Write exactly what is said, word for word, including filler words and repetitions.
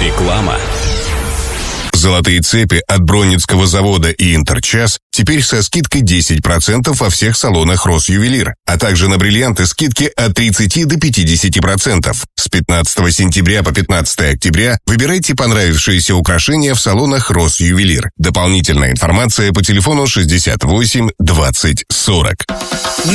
Реклама. Золотые цепи от Бронницкого завода и Интерчас теперь со скидкой десять процентов во всех салонах Россювелир, а также на бриллианты скидки от тридцати до пятидесяти процентов. С пятнадцатого сентября по пятнадцатое октября выбирайте понравившиеся украшения в салонах Россювелир. Дополнительная информация по телефону шестьдесят восемь двадцать сорок.